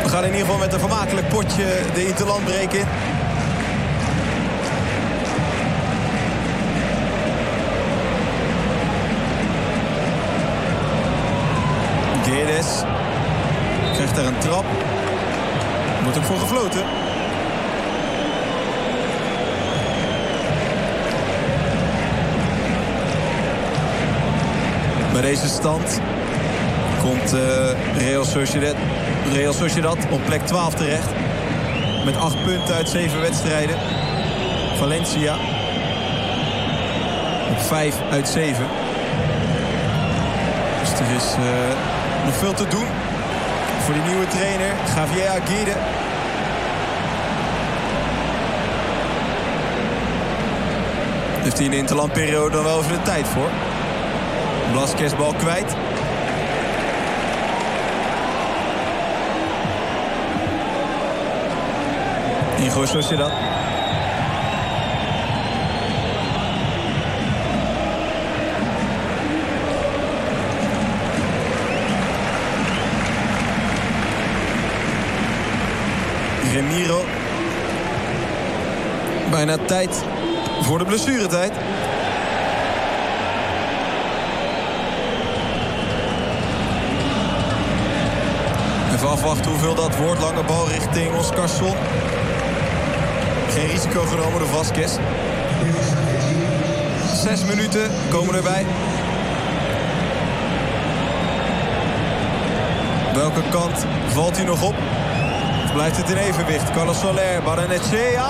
We gaan in ieder geval met een vermakelijk potje de interlandbreek in. Guedes krijgt daar een trap. Wordt ook voor gefloten. Bij deze stand komt Real Sociedad op plek 12 terecht. Met 8 punten uit 7 wedstrijden. Valencia op 5 uit 7. Dus er is nog veel te doen voor die nieuwe trainer, Javier Aguirre. Heeft hij in de interlandperiode dan wel even de tijd voor. Blasquez bal kwijt. Igor Sociedad. Remiro. Bijna tijd voor de blessuretijd. Even afwachten hoeveel dat wordt. Lange bal richting Oscarsson. Geen risico genomen door Vasquez. 6 minuten komen erbij. Welke kant valt hij nog op? Of blijft het in evenwicht? Carlos Soler, Barrenechea.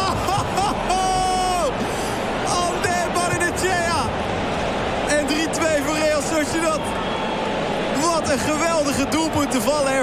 Ander Barrenechea. En 3-2 voor Real Sociedad. Wat een geweldige doelpunt te vallen